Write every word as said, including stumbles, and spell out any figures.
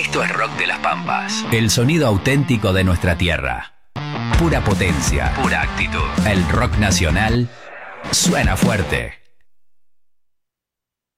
Esto es Rock de las Pampas. El sonido auténtico de nuestra tierra. Pura potencia. Pura actitud. El rock nacional suena fuerte.